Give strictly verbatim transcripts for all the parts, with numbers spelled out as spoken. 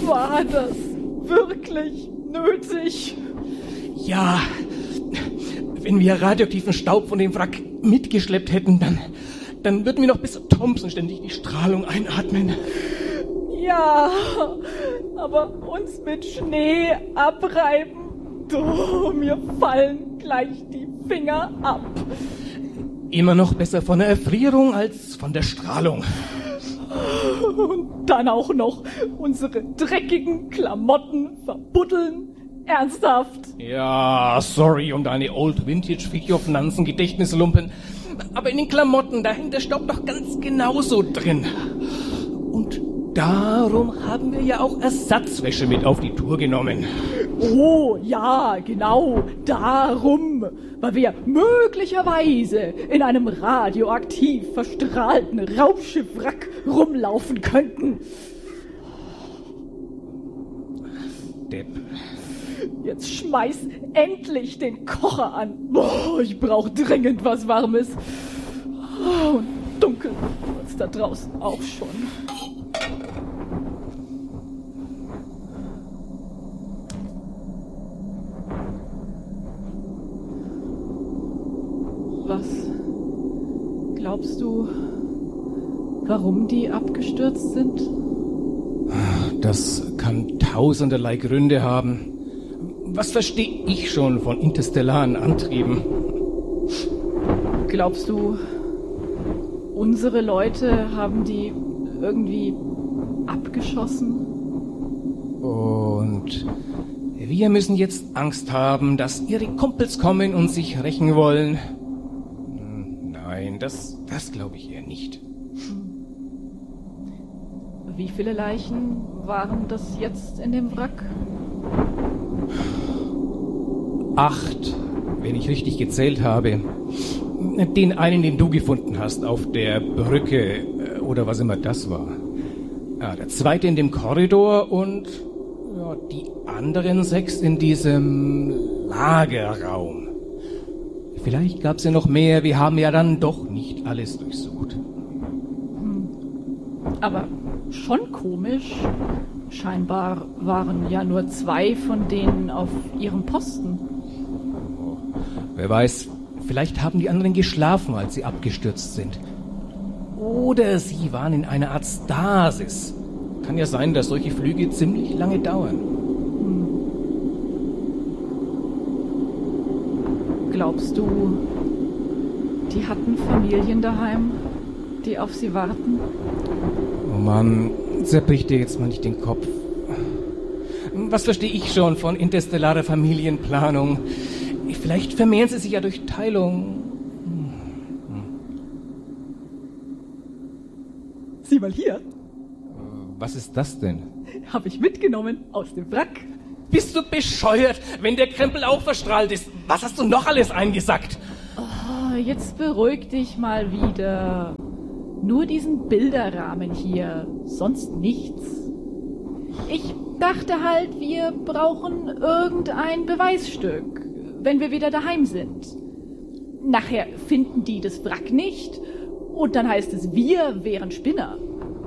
War das wirklich nötig? Ja, wenn wir radioaktiven Staub von dem Wrack mitgeschleppt hätten, dann, dann würden wir noch bis Thompson ständig die Strahlung einatmen. Ja, aber uns mit Schnee abreiben, oh, mir fallen gleich die Finger ab. Immer noch besser von der Erfrierung als von der Strahlung. Und dann auch noch unsere dreckigen Klamotten verbuddeln. Ernsthaft? Ja, sorry um deine Old-Vintage-Figure-Finanzen-Gedächtnislumpen. Aber in den Klamotten, da hängt der Staub doch ganz genauso drin. Und darum haben wir ja auch Ersatzwäsche mit auf die Tour genommen. Oh, ja, genau, darum. Weil wir möglicherweise in einem radioaktiv verstrahlten Raumschiffwrack rumlaufen könnten. Depp. Jetzt schmeiß endlich den Kocher an. Oh, ich brauche dringend was Warmes. Oh, und dunkel wird's da draußen auch schon. Was glaubst du, warum die abgestürzt sind? Das kann tausenderlei Gründe haben. Was verstehe ich schon von interstellaren Antrieben? Glaubst du, unsere Leute haben die irgendwie abgeschossen? Und wir müssen jetzt Angst haben, dass ihre Kumpels kommen und sich rächen wollen. Nein, das, das glaube ich eher nicht. Wie viele Leichen waren das jetzt in dem Wrack? Acht, wenn ich richtig gezählt habe. Den einen, den du gefunden hast auf der Brücke oder was immer das war. Ja, der zweite in dem Korridor und ja, die anderen sechs in diesem Lagerraum. Vielleicht gab es ja noch mehr, wir haben ja dann doch nicht alles durchsucht. Hm. Aber schon komisch. Scheinbar waren ja nur zwei von denen auf ihrem Posten. Oh, wer weiß, vielleicht haben die anderen geschlafen, als sie abgestürzt sind. Oder sie waren in einer Art Stasis. Kann ja sein, dass solche Flüge ziemlich lange dauern. Hm. Glaubst du, die hatten Familien daheim, die auf sie warten? Oh Mann, zerbrich dir jetzt mal nicht den Kopf. Was verstehe ich schon von interstellarer Familienplanung? Vielleicht vermehren sie sich ja durch Teilung. Sieh mal hier. Was ist das denn? Hab ich mitgenommen aus dem Wrack. Bist du bescheuert, wenn der Krempel auch verstrahlt ist? Was hast du noch alles eingesackt? Oh, jetzt beruhig dich mal wieder. Nur diesen Bilderrahmen hier, sonst nichts. Ich dachte halt, wir brauchen irgendein Beweisstück, wenn wir wieder daheim sind. Nachher finden die das Wrack nicht und dann heißt es, wir wären Spinner.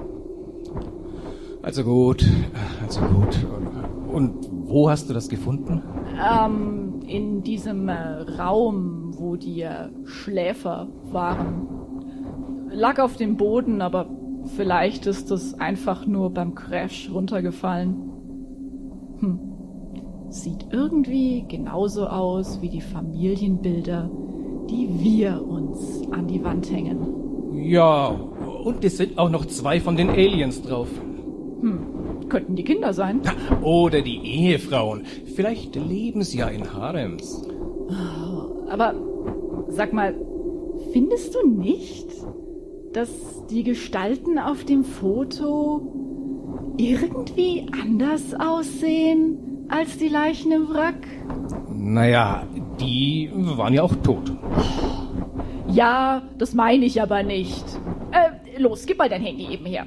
Also gut, also gut. Und wo hast du das gefunden? Ähm, in diesem äh, Raum, wo die äh, Schläfer waren. Lag auf dem Boden, aber vielleicht ist es einfach nur beim Crash runtergefallen. Hm. Sieht irgendwie genauso aus wie die Familienbilder, die wir uns an die Wand hängen. Ja, und es sind auch noch zwei von den Aliens drauf. Hm. Könnten die Kinder sein. Oder die Ehefrauen. Vielleicht leben sie ja in Harems. Aber sag mal, findest du nicht, dass die Gestalten auf dem Foto irgendwie anders aussehen als die Leichen im Wrack? Naja, die waren ja auch tot. Ja, das meine ich aber nicht. Äh, los, gib mal dein Handy eben her.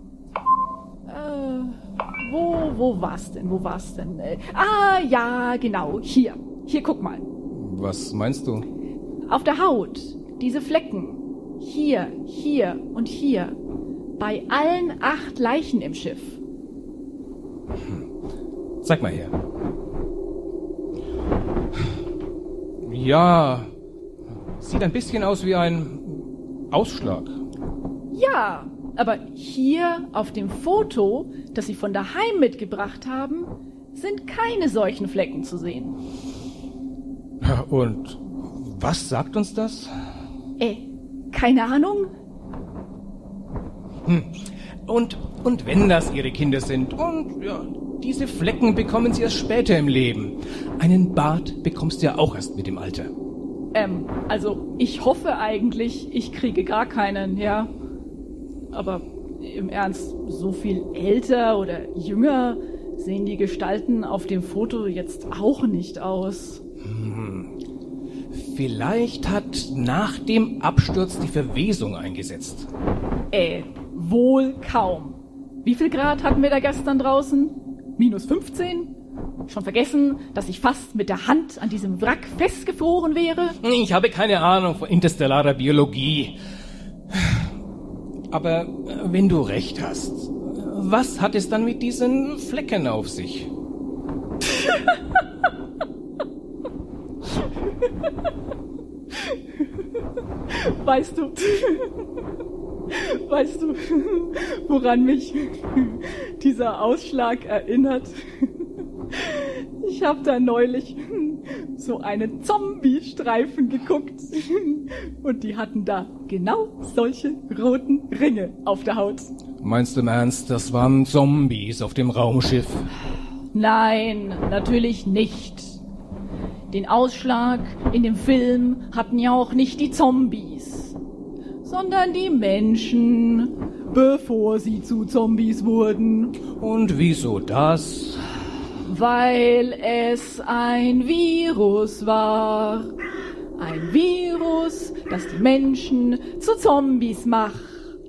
Äh, wo, wo war's denn? Wo war's denn? Äh, ah, ja, genau, hier. Hier, guck mal. Was meinst du? Auf der Haut, diese Flecken. Hier, hier und hier. Bei allen acht Leichen im Schiff. Zeig mal her. Ja, sieht ein bisschen aus wie ein Ausschlag. Ja, aber hier auf dem Foto, das Sie von daheim mitgebracht haben, sind keine solchen Flecken zu sehen. Und was sagt uns das? Äh, keine Ahnung. Hm. Und, und wenn das Ihre Kinder sind und ja, diese Flecken bekommen Sie erst später im Leben. Einen Bart bekommst du ja auch erst mit dem Alter. Ähm, also ich hoffe eigentlich, ich kriege gar keinen, ja. Aber im Ernst, so viel älter oder jünger sehen die Gestalten auf dem Foto jetzt auch nicht aus. Hm. Vielleicht hat nach dem Absturz die Verwesung eingesetzt. Äh, wohl kaum. Wie viel Grad hatten wir da gestern draußen? Minus fünfzehn? Schon vergessen, dass ich fast mit der Hand an diesem Wrack festgefroren wäre? Ich habe keine Ahnung von interstellarer Biologie. Aber wenn du recht hast, was hat es dann mit diesen Flecken auf sich? Weißt du, weißt du, woran mich dieser Ausschlag erinnert? Ich habe da neulich so einen Zombie-Streifen geguckt und die hatten da genau solche roten Ringe auf der Haut. Meinst du im Ernst, das waren Zombies auf dem Raumschiff? Nein, natürlich nicht. Den Ausschlag in dem Film hatten ja auch nicht die Zombies, sondern die Menschen, bevor sie zu Zombies wurden. Und wieso das? Weil es ein Virus war. Ein Virus, das die Menschen zu Zombies macht.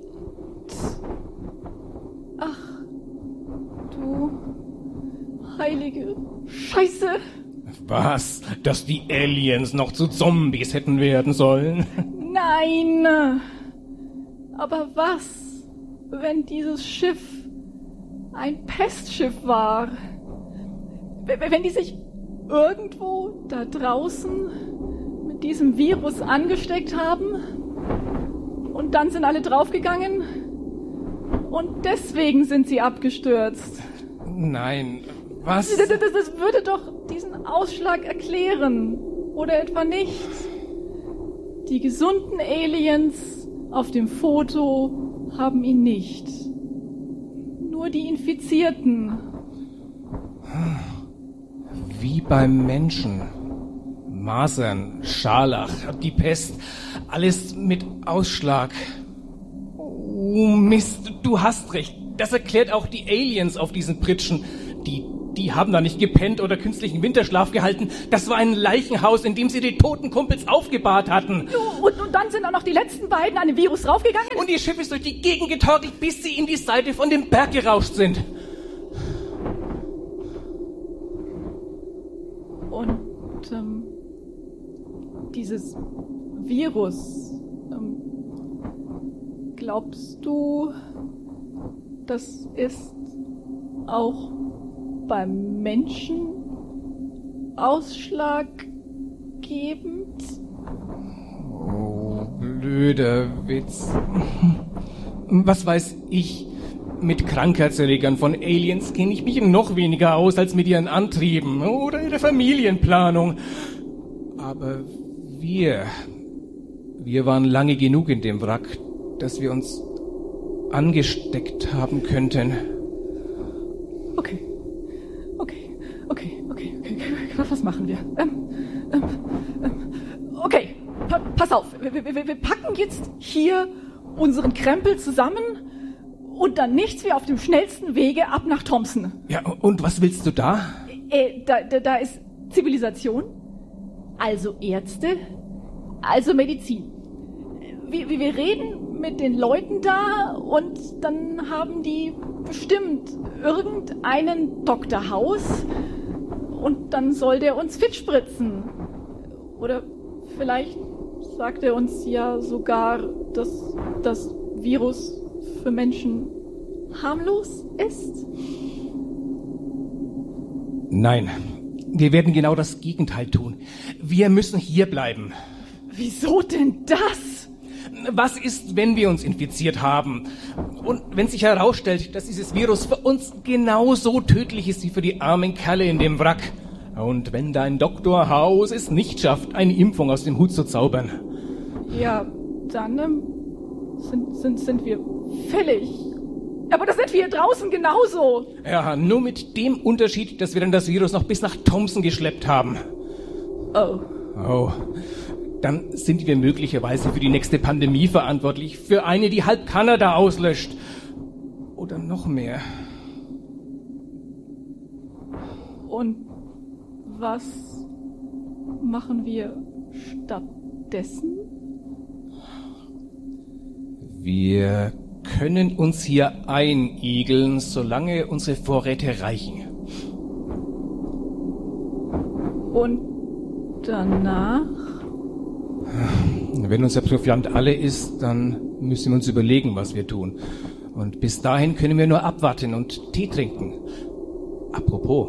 Ach, du heilige Scheiße. Was? Dass die Aliens noch zu Zombies hätten werden sollen? Nein. Aber was, wenn dieses Schiff ein Pestschiff war? Wenn die sich irgendwo da draußen mit diesem Virus angesteckt haben und dann sind alle draufgegangen und deswegen sind sie abgestürzt. Nein, was? Das, das, das würde doch diesen Ausschlag erklären. Oder etwa nicht? Die gesunden Aliens auf dem Foto haben ihn nicht. Nur die Infizierten. Wie beim Menschen. Masern, Scharlach, die Pest, alles mit Ausschlag. Oh Mist, du hast recht. Das erklärt auch die Aliens auf diesen Pritschen. Die, die haben da nicht gepennt oder künstlichen Winterschlaf gehalten. Das war ein Leichenhaus, in dem sie die toten Kumpels aufgebahrt hatten. Und, und dann sind auch noch die letzten beiden an dem Virus draufgegangen? Und ihr Schiff ist durch die Gegend getorkelt, bis sie in die Seite von dem Berg gerauscht sind. Und ähm, dieses Virus, ähm, glaubst du, das ist auch beim Menschen ausschlaggebend? Oh, blöder Witz. Was weiß ich? Mit Krankheitserregern von Aliens kenne ich mich noch weniger aus als mit ihren Antrieben oder ihrer Familienplanung. Aber wir, wir waren lange genug in dem Wrack, dass wir uns angesteckt haben könnten. Okay, okay, okay, okay, okay, okay. Was machen wir? Ähm, ähm, ähm, okay, pa pass auf, wir, wir, wir packen jetzt hier unseren Krempel zusammen und dann nichts wie auf dem schnellsten Wege ab nach Thompson. Ja, und was willst du da? Äh, da, da, da ist Zivilisation, also Ärzte, also Medizin. Wir, wir reden mit den Leuten da und dann haben die bestimmt irgendeinen Doktor House und dann soll der uns fit spritzen. Oder vielleicht sagt er uns ja sogar, dass das Virus für Menschen harmlos ist. Nein, wir werden genau das Gegenteil tun. Wir müssen hier bleiben. Wieso denn das? Was ist, wenn wir uns infiziert haben? Und wenn sich herausstellt, dass dieses Virus für uns genauso tödlich ist wie für die armen Kerle in dem Wrack? Und wenn dein Doktor House es nicht schafft, eine Impfung aus dem Hut zu zaubern? Ja, dann ähm, sind, sind, sind wir fällig. Aber das sind wir hier draußen genauso. Ja, nur mit dem Unterschied, dass wir dann das Virus noch bis nach Thompson geschleppt haben. Oh. Oh. Dann sind wir möglicherweise für die nächste Pandemie verantwortlich. Für eine, die halb Kanada auslöscht. Oder noch mehr. Und was machen wir stattdessen? Wir können uns hier einigeln, solange unsere Vorräte reichen. Und danach? Wenn unser Proviant alle ist, dann müssen wir uns überlegen, was wir tun. Und bis dahin können wir nur abwarten und Tee trinken. Apropos,